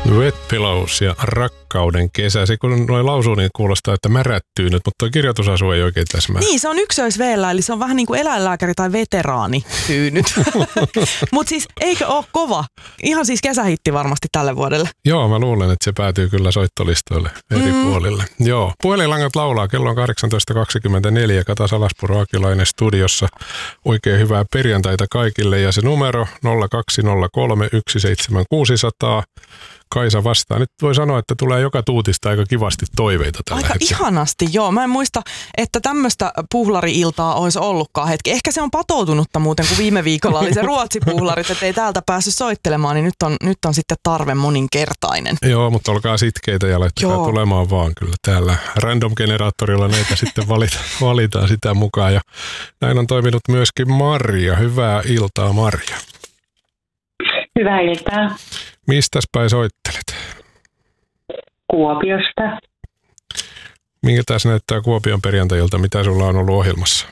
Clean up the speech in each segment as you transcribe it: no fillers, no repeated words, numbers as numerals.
Wet Pillows ja Rakkauden kesä. Se kun noi lausuu, niin kuulostaa, että märättyy nyt, mutta tuo kirjoitusasu ei oikein täsmää. Niin, se on ykköisveellä, eli se on vähän niin kuin eläinlääkäri tai veteraani tyynyt. Mutta siis eikö ole kova? Ihan siis kesähitti varmasti tälle vuodelle. Joo, mä luulen, että se päätyy kyllä soittolistoille eri puolille. Joo, puhelinlangat laulaa. Kello on 18.24. Kata Salaspuro Akilainen studiossa. Oikein hyvää perjantaita kaikille ja se numero 0203 17600. Kaisa vastaa. Nyt voi sanoa, että tulee joka tuutista aika kivasti toiveita tällä Aika hetkellä. ihanasti, joo. Mä en muista, että tämmöistä puhlari-iltaa olisi ollutkaan hetki. Ehkä se on patoutunutta muuten, kun viime viikolla oli se ruotsipuhlarit, että ei täältä päässyt soittelemaan, niin nyt on sitten tarve moninkertainen. Joo, mutta olkaa sitkeitä ja laittakaa tulemaan vaan kyllä täällä. Random-generaattorilla näitä sitten valitaan sitä mukaan. Ja näin on toiminut myöskin Marja. Hyvää iltaa, Marja. Hyvää iltaa. Mistäs päin soittelet? Kuopiosta. Miltä se näyttää Kuopion perjantajilta? Mitä sulla on ollut ohjelmassa?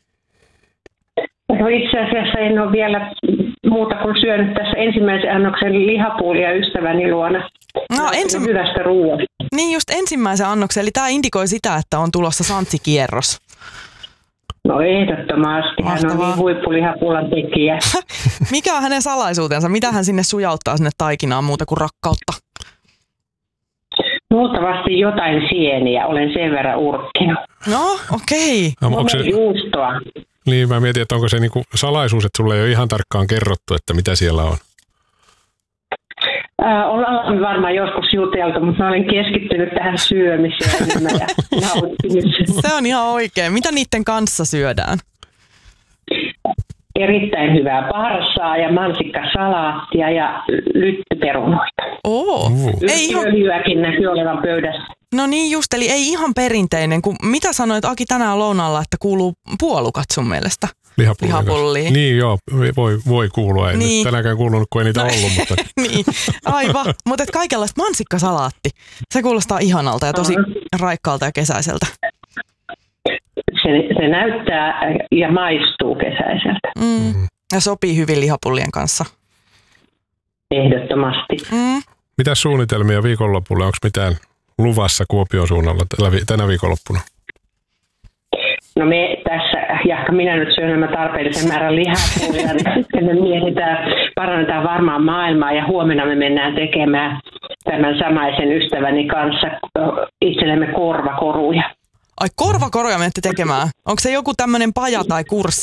No itse asiassa en ole vielä muuta kuin syönyt tässä ensimmäisen annoksen lihapuulia ystäväni luona. No, hyvästä ruoasta. Niin just ensimmäisen annoksen, eli tämä indikoi sitä, että on tulossa santsikierros. No ehdottomasti. Hän on niin huippulihapuulan tekijä. Mikä on hänen salaisuutensa? Mitä hän sinne sujauttaa sinne taikinaan muuta kuin rakkautta? Luultavasti jotain sieniä. Olen sen verran urkkinut. No, okei. No, onko se juustoa? Niin, mä mietin, että onko se niinku salaisuus, että sulle ei ole ihan tarkkaan kerrottu, että mitä siellä on. Ollaan varmaan joskus juteltu, mutta mä olen keskittynyt tähän syömiseen ja nauttimiseen. Se on ihan oikein. Mitä niiden kanssa syödään? Erittäin hyvää parsaa ja mansikkasalaattia ja lyttyperunoita. Öljyäkin näkyy olevan pöydässä. No niin just, eli ei ihan perinteinen. Mitä sanoit Aki tänään lounaalla, että kuuluu puolukat sun mielestä? Lihapulliin. Niin joo, voi kuulua. Ei niin. Nyt tänäänkään kuulunut, kun ei niitä ollut. Mutta niin, aivan. Mutta kaikenlaista mansikkasalaatti. Se kuulostaa ihanalta ja tosi raikkaalta ja kesäiseltä. Se näyttää ja maistuu kesäiseltä. Ja sopii hyvin lihapullien kanssa. Ehdottomasti. Mitäs suunnitelmia viikonlopulle? Onko mitään luvassa Kuopion suunnalla tänä viikonloppuna? No me tässä, jahka minä nyt syön nämä tarpeellisen määrän lihapuulia, niin sitten me parannetaan varmaan maailmaa ja huomenna me mennään tekemään tämän samaisen ystäväni kanssa itsellemme korvakoruja. Ai korvakoruja menette tekemään? Onko se joku tämmöinen paja tai kurssi?